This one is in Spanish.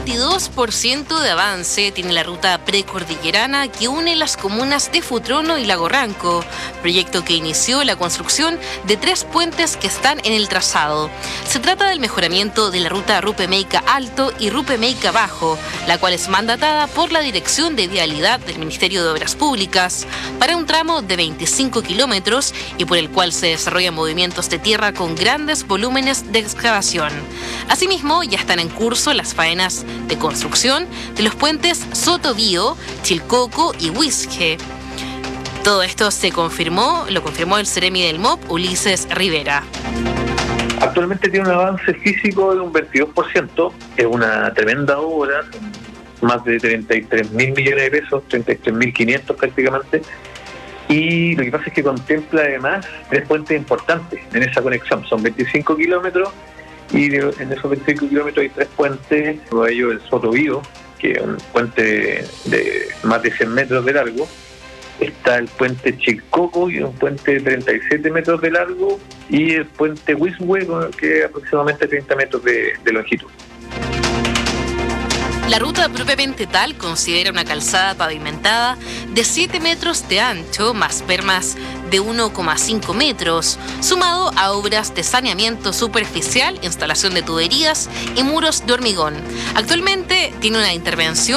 22% de avance tiene la ruta precordillerana que une las comunas de Futrono y Lago Ranco, proyecto que inició la construcción de 3 puentes que están en el trazado. Se trata del mejoramiento de la ruta Rupe-Meica Alto y Rupe-Meica Bajo, la cual es mandatada por la Dirección de Vialidad del Ministerio de Obras Públicas, para un tramo de 25 kilómetros y por el cual se desarrollan movimientos de tierra con grandes volúmenes de excavación. Asimismo, ya están en curso las faenas de construcción de los puentes Soto-Bío, Chilcoco y Huizque. Todo esto lo confirmó el Seremi del MOP, Ulises Rivera. Actualmente tiene un avance físico de un 22%, es una tremenda obra, más de 33.000 millones de pesos, 33.500 prácticamente, y lo que pasa es que contempla además 3 puentes importantes en esa conexión, son 25 kilómetros, y en esos 25 kilómetros hay 3 puentes, uno de ellos el Soto-Bío, que es un puente de más de 100 metros de largo, está el puente Chilcoco, y un puente de 37 metros de largo, y el puente Huizque, que es aproximadamente 30 metros de longitud. La ruta propiamente tal considera una calzada pavimentada de 7 metros de ancho más permas de 1,5 metros, sumado a obras de saneamiento superficial, instalación de tuberías y muros de hormigón. Actualmente tiene una intervención